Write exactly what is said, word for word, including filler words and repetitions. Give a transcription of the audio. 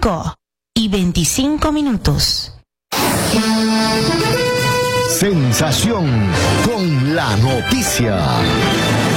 cinco y veinticinco minutos. Sensación con la noticia.